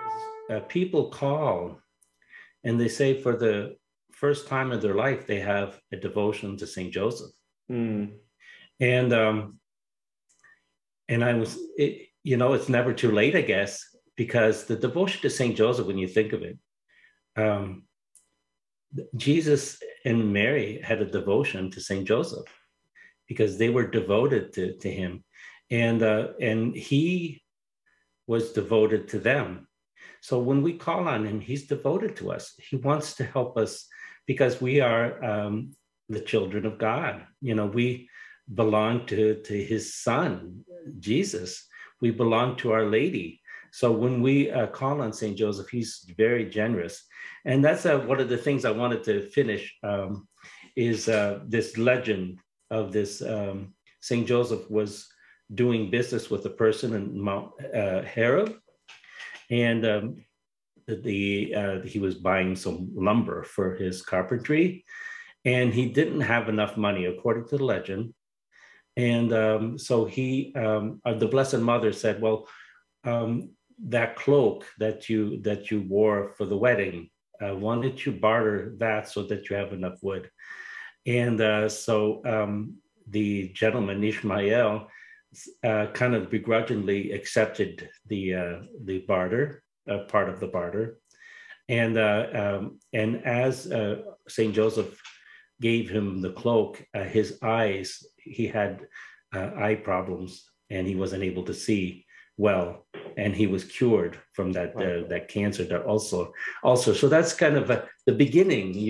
People call and they say for the first time in their life, they have a devotion to St. Joseph. Mm. And I was, it's never too late, I guess, because the devotion to St. Joseph, when you think of it, um, Jesus and Mary had a devotion to St. Joseph because they were devoted to him, and he was devoted to them. So when we call on him, he's devoted to us. He wants to help us because we are the children of God. We belong to his son, Jesus. We belong to Our Lady. So when we call on St. Joseph, he's very generous. And that's one of the things I wanted to finish is this legend of this St. Joseph was doing business with a person in Mount Horeb, and he was buying some lumber for his carpentry, and he didn't have enough money, according to the legend. And so the Blessed Mother said, "Well, that cloak that you wore for the wedding, why don't you barter that so that you have enough wood?" And so the gentleman Ishmael kind of begrudgingly accepted the barter, part of the barter, and as Saint Joseph gave him the cloak, his eyes, he had eye problems, and he wasn't able to see well, and he was cured from that cancer that also. So that's kind of the beginning.